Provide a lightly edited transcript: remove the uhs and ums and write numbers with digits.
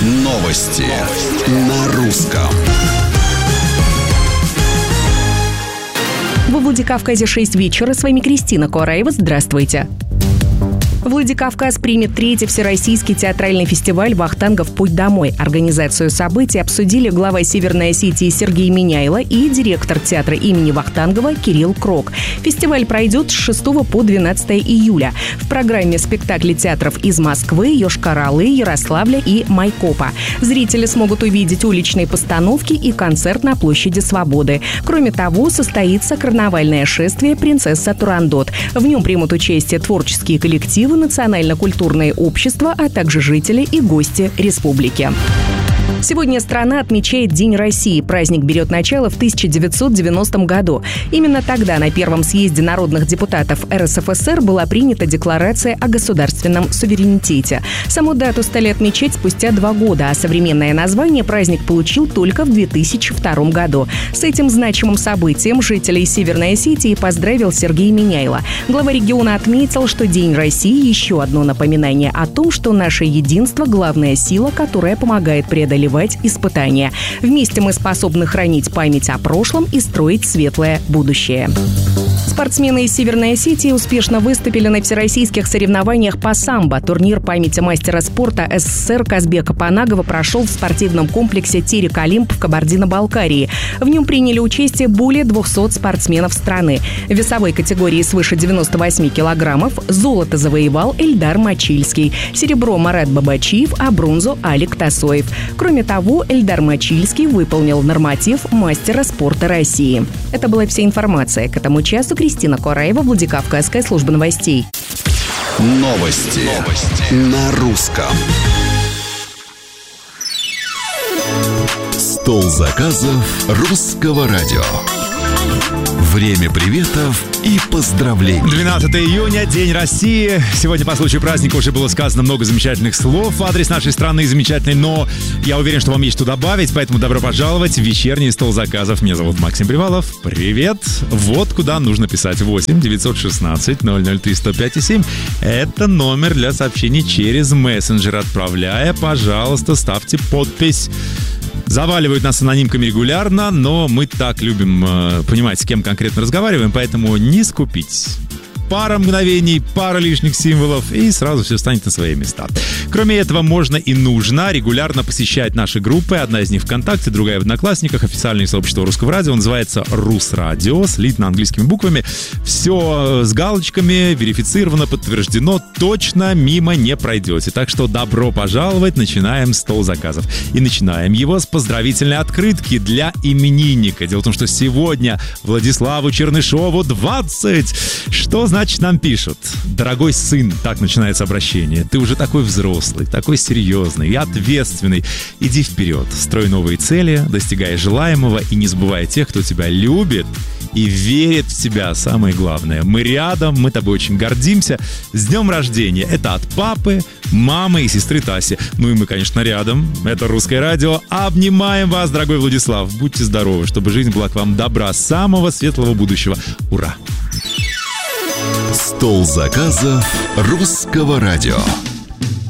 Новости на русском. Во Владикавказе 6 вечера. С вами Кристина Кураева. Здравствуйте. Владикавказ примет 3-й Всероссийский театральный фестиваль «Вахтангов. Путь домой». Организацию событий обсудили глава Северной Осетии Сергей Миняйло и директор театра имени Вахтангова Кирилл Крок. Фестиваль пройдет с 6 по 12 июля. В программе спектакли театров из Москвы, Йошкар-Олы, Ярославля и Майкопа. Зрители смогут увидеть уличные постановки и концерт на площади Свободы. Кроме того, состоится карнавальное шествие «Принцесса Турандот». В нем примут участие творческие коллективы, национально-культурные общества, а также жители и гости республики. Сегодня страна отмечает День России. Праздник берет начало в 1990 году. Именно тогда на первом съезде народных депутатов РСФСР была принята декларация о государственном суверенитете. Саму дату стали отмечать спустя 2 года, а современное название праздник получил только в 2002 году. С этим значимым событием жителей Северной Осетии поздравил Сергей Миняйло. Глава региона отметил, что День России – еще одно напоминание о том, что наше единство – главная сила, которая помогает преодолевать испытания. Вместе мы способны хранить память о прошлом и строить светлое будущее. Спортсмены из Северной Осетии успешно выступили на всероссийских соревнованиях по самбо. Турнир памяти мастера спорта СССР Казбека Панагова прошел в спортивном комплексе «Терек Олимп» в Кабардино-Балкарии. В нем приняли участие более 200 спортсменов страны. В весовой категории свыше 98 килограммов золото завоевал Эльдар Мачильский, серебро Марат Бабачиев, а бронзу Алик Тасоев. Кроме того, Эльдар Мачильский выполнил норматив мастера спорта России. Это была вся информация. К этому часу Кристина Кураева, Владикавказская служба новостей. Новости на русском. Стол заказов русского радио. Время приветов и поздравлений. 12 июня, День России. Сегодня по случаю праздника уже было сказано много замечательных слов в адрес нашей страны замечательной, но я уверен, что вам есть что добавить, поэтому добро пожаловать в вечерний стол заказов. Меня зовут Максим Привалов. Привет. Вот куда нужно писать: 8 916 003 105 7. Это номер для сообщений через мессенджер. Отправляя, пожалуйста, ставьте подпись. Заваливают нас анонимками регулярно, но мы так любим понимать, с кем конкретно разговариваем, поэтому не скупить. Пара мгновений, пара лишних символов, и сразу все станет на свои места. Кроме этого, можно и нужно регулярно посещать наши группы. Одна из них ВКонтакте, другая в Одноклассниках. Официальное сообщество Русского радио называется РусРадио, слитно английскими буквами. Все с галочками, верифицировано, подтверждено. Точно мимо не пройдете. Так что добро пожаловать. Начинаем стол заказов. И начинаем его с поздравительной открытки для именинника. Дело в том, что сегодня Владиславу Чернышову 20. Что значит, нам пишут: дорогой сын, так начинается обращение, ты уже такой взрослый, такой серьезный и ответственный. Иди вперед, строй новые цели, достигай желаемого и не забывай тех, кто тебя любит и верит в тебя. Самое главное, мы рядом, мы тобой очень гордимся. С днем рождения! Это от папы, мамы и сестры Таси. Ну и мы, конечно, рядом. Это Русское радио. Обнимаем вас, дорогой Владислав. Будьте здоровы, чтобы жизнь была к вам добра, самого светлого будущего. Ура! Стол заказов русского радио.